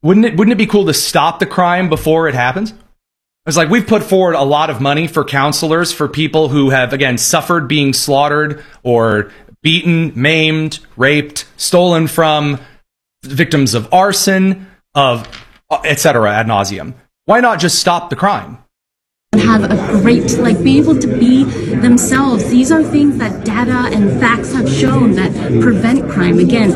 Wouldn't it be cool to stop the crime before it happens? It's like we've put forward a lot of money for counselors for people who have, again, suffered being slaughtered or beaten, maimed, raped, stolen from, victims of arson, of etc. ad nauseum. Why not just stop the crime? Have a great, be able to be themselves. These are things that data and facts have shown that prevent crime. Again,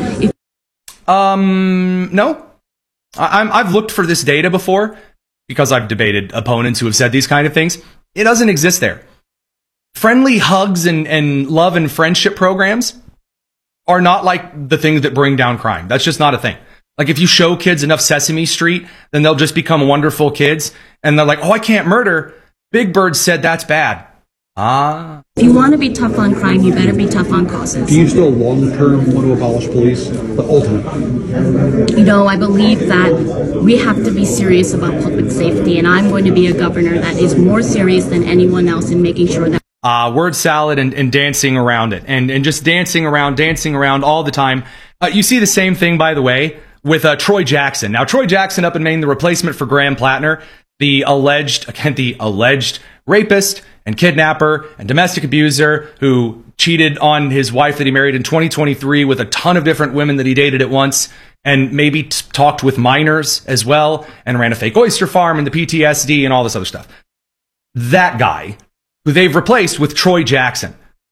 no. I've looked for this data before because I've debated opponents who have said these kind of things. It doesn't exist there. Friendly hugs and love and friendship programs are not like the things that bring down crime. That's just not a thing. Like if you show kids enough Sesame Street, then they'll just become wonderful kids. And they're like, oh, I can't murder. Big Bird said that's bad. If you want to be tough on crime, you better be tough on causes. Do you still long-term want to abolish police? The ultimate? I believe that we have to be serious about public safety, and I'm going to be a governor that is more serious than anyone else in making sure that word salad and dancing around it and just dancing around all the time. You see the same thing, by the way, with Troy Jackson. Now, Troy Jackson up in Maine, the replacement for Graham Plattner, the alleged rapist and kidnapper and domestic abuser who cheated on his wife that he married in 2023 with a ton of different women that he dated at once and maybe talked with minors as well and ran a fake oyster farm and the PTSD and all this other stuff. That guy, who they've replaced with Troy Jackson.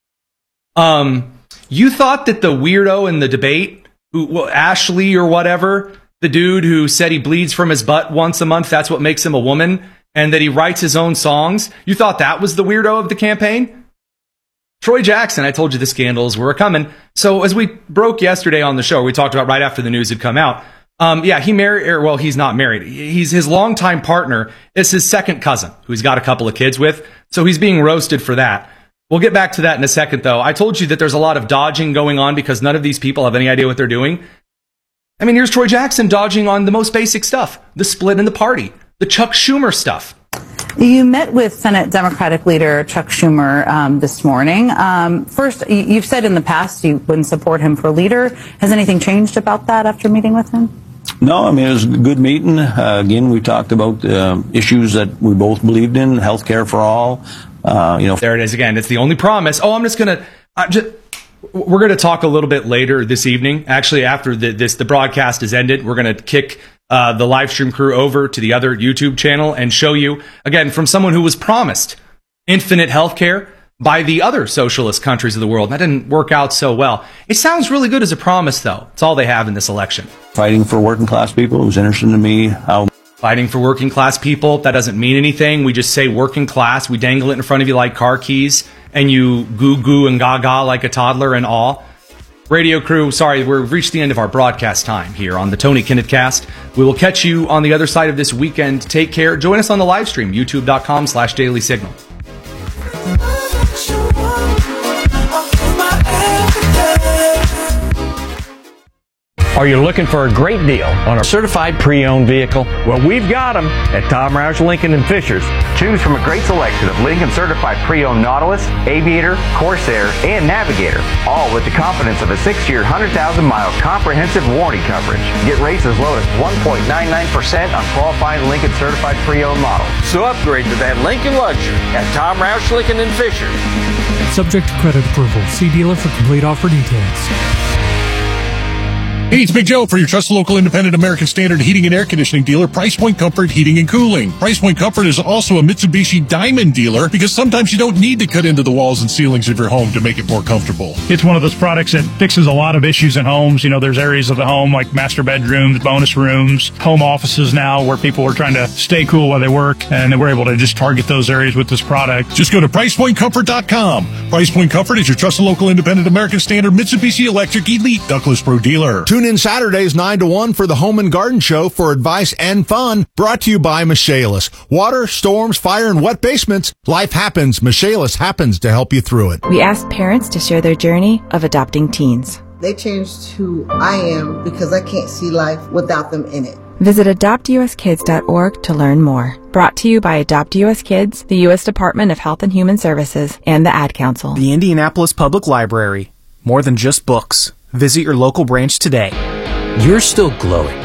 You thought that the weirdo in the debate, Ashley or whatever, the dude who said he bleeds from his butt once a month, that's what makes him a woman, and that he writes his own songs, you thought that was the weirdo of the campaign? Troy Jackson, I told you the scandals were coming. So as we broke yesterday on the show, we talked about right after the news had come out, he married, he's not married. He's his longtime partner is his second cousin, who he's got a couple of kids with. So he's being roasted for that. We'll get back to that in a second, though. I told you that there's a lot of dodging going on because none of these people have any idea what they're doing. I mean, here's Troy Jackson dodging on the most basic stuff, the split in the party, the Chuck Schumer stuff. You met with Senate Democratic leader Chuck Schumer this morning. First, you've said in the past you wouldn't support him for leader. Has anything changed about that after meeting with him? No, I mean, it was a good meeting. Again, we talked about issues that we both believed in, health care for all. There it is again. It's the only promise. Oh, I'm just going to... We're going to talk a little bit later this evening. Actually, after the broadcast is ended, we're going to kick the live stream crew over to the other YouTube channel and show you, again, from someone who was promised infinite health care by the other socialist countries of the world. That didn't work out so well. It sounds really good as a promise, though. It's all they have in this election. Fighting for working class people. It was interesting to me how... Fighting for working class people, that doesn't mean anything. We just say working class. We dangle it in front of you like car keys, and you goo and gaga like a toddler and awe. Radio crew, sorry, we've reached the end of our broadcast time here on the Tony Kinnett Cast. We will catch you on the other side of this weekend. Take care. Join us on the live stream, youtube.com/Daily Signal. Are you looking for a great deal on a certified pre-owned vehicle? Well, we've got them at Tom Roush Lincoln and Fishers. Choose from a great selection of Lincoln certified pre-owned Nautilus, Aviator, Corsair, and Navigator, all with the confidence of a 6-year, 100,000-mile comprehensive warranty coverage. Get rates as low as 1.99% on qualifying Lincoln certified pre-owned models. So upgrade to that Lincoln luxury at Tom Roush Lincoln and Fishers. Subject to credit approval. See dealer for complete offer details. Hey, it's Big Joe for your trusted local independent American Standard heating and air conditioning dealer, Price Point Comfort Heating and Cooling. Price Point Comfort is also a Mitsubishi Diamond dealer because sometimes you don't need to cut into the walls and ceilings of your home to make it more comfortable. It's one of those products that fixes a lot of issues in homes. You know, there's areas of the home like master bedrooms, bonus rooms, home offices now where people are trying to stay cool while they work, and we're able to just target those areas with this product. Just go to PricePointComfort.com. Price Point Comfort is your trusted local independent American Standard Mitsubishi Electric Elite Douglas Pro dealer. Tune in Saturdays 9 to 1 for the Home and Garden Show for advice and fun, brought to you by Michaelis. Water, storms, fire, and wet basements. Life happens. Michaelis happens to help you through it. We asked parents to share their journey of adopting teens. They changed who I am because I can't see life without them in it. Visit adoptuskids.org to learn more. Brought to you by Adopt US Kids, the U.S. Department of Health and Human Services, and the Ad Council. The Indianapolis Public Library. More than just books. Visit your local branch today. You're still glowing.